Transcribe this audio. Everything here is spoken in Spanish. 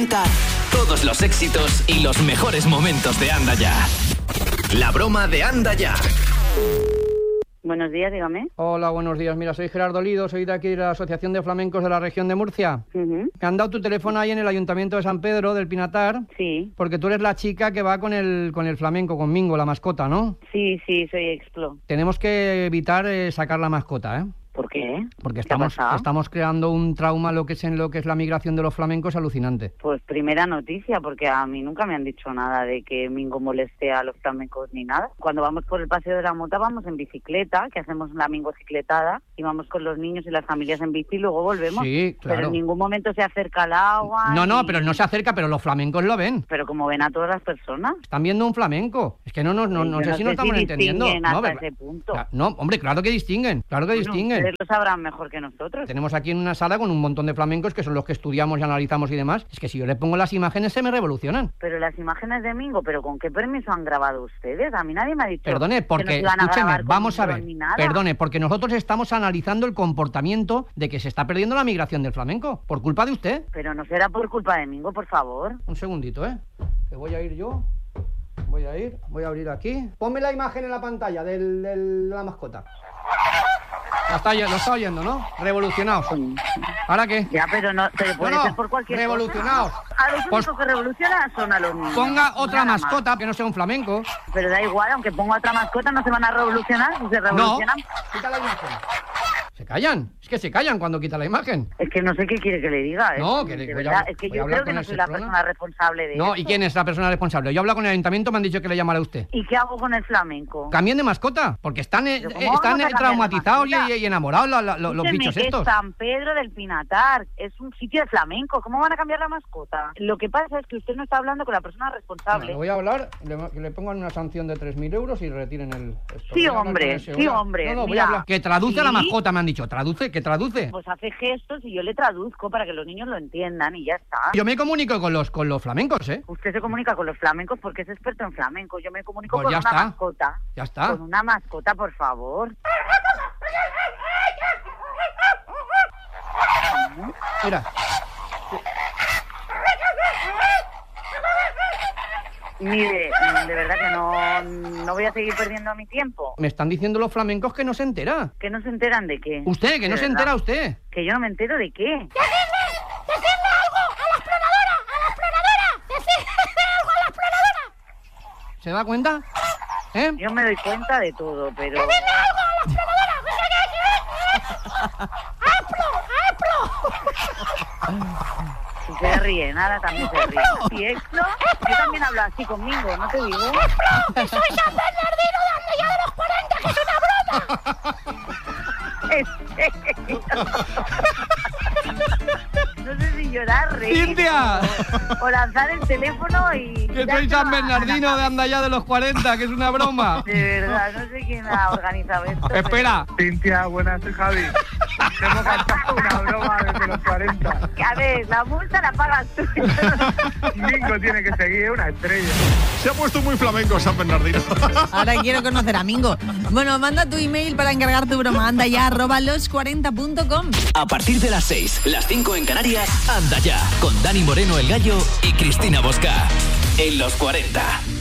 40, todos los éxitos y los mejores momentos de Anda Ya. La broma de Anda Ya. Buenos días, dígame. Hola, buenos días. Mira, soy Gerardo Lido, soy de aquí de la Asociación de Flamencos de la región de Murcia. Me han dado tu teléfono ahí en el Ayuntamiento de San Pedro del Pinatar. Sí. Porque tú eres la chica que va con el flamenco, con Mingo, la mascota, ¿no? Sí, soy Explo. Tenemos que evitar sacar la mascota, ¿eh? ¿Por qué? Porque estamos creando un trauma en lo que es la migración de los flamencos alucinante. Pues primera noticia, porque a mí nunca me han dicho nada de que Mingo moleste a los flamencos ni nada. Cuando vamos por el Paseo de la Mota vamos en bicicleta, que hacemos la mingocicletada, y vamos con los niños y las familias en bici y luego volvemos. Sí, claro. Pero en ningún momento se acerca al agua. No, pero no se acerca, pero los flamencos lo ven. Pero como ven a todas las personas. Están viendo un flamenco. Es que no sé si nos estamos entendiendo. Hasta ese punto. No, hombre, claro que distinguen, distinguen. Ustedes lo sabrán mejor que nosotros. Tenemos aquí en una sala con un montón de flamencos que son los que estudiamos y analizamos y demás. Es que si yo le pongo las imágenes se me revolucionan. Pero las imágenes de Mingo, ¿pero con qué permiso han grabado ustedes? A mí nadie me ha dicho. Perdone, porque, escúcheme, vamos a ver. Perdone, porque nosotros estamos analizando el comportamiento de que se está perdiendo la migración del flamenco. Por culpa de usted. Pero no será por culpa de Mingo, por favor. Un segundito, que voy a ir yo. Voy a abrir aquí. Ponme la imagen en la pantalla de la mascota. Lo está oyendo, ¿no? Revolucionados. ¿Ahora qué? Ya, pero puede ser por cualquier revolucionados. cosa. A los únicos que revolucionan son a los niños. Ponga otra mascota que no sea un flamenco. Pero da igual, aunque ponga otra mascota no se van a revolucionar. Si se revolucionan... No, quita la imagen. Se callan. Es que se callan cuando quita la imagen. Es que no sé qué quiere que le diga. No, es que yo creo que no soy la persona responsable de eso. No, ¿y quién es la persona responsable? Yo he hablado con el ayuntamiento, me han dicho que le llamara a usted. ¿Y qué hago con el flamenco? Cambien de mascota, porque están traumatizados y enamorados los bichos estos. Es San Pedro del Pinatar, es un sitio de flamenco. ¿Cómo van a cambiar la mascota? Lo que pasa es que usted no está hablando con la persona responsable. Bueno, voy a hablar, le pongan una sanción de 3.000 euros y retiren esto. Sí, hombre. No, voy a hablar. Que traduce a la mascota, me han dicho. Que traduce. Pues hace gestos y yo le traduzco para que los niños lo entiendan y ya está. Yo me comunico con los flamencos, ¿eh? Usted se comunica con los flamencos porque es experto en flamenco. Yo me comunico pues con una mascota. Ya está. Con una mascota, por favor. Mira. Mire, de verdad que no voy a seguir perdiendo mi tiempo. Me están diciendo los flamencos que no se entera. ¿Que no se enteran de qué? Usted, que no se entera usted. Que yo no me entero de qué. ¡Decidme algo a la explanadora! ¡Decidme algo a la explanadora! ¿Se da cuenta? Yo me doy cuenta de todo, pero... ¡Decidme algo a la explanadora! ¡Aplo! Si se ríe, nada también se ríe. ¿Y esto? Yo también hablo así conmigo, ¿no te digo? ¡Explo! ¡Que soy San Bernardino de Anda Ya de los 40, que es una broma! No sé si llorar, reír ¡Cintia! o lanzar el teléfono y... Que soy San Bernardino de Anda Ya de los 40, que es una broma. De verdad, no sé quién ha organizado esto. Espera. Pero... Cintia, buenas, soy Javi. Hemos cantado una broma desde los 40. A ver, la multa la pagas tú. Mingo tiene que seguir, una estrella. Se ha puesto muy flamenco San Bernardino. Ahora quiero conocer a Mingo. Bueno, manda tu email para encargar tu broma. andaya@los40.com. A partir de las 6, las 5 en Canarias, Anda Ya, con Dani Moreno el Gallo y Cristina Bosca. En los 40.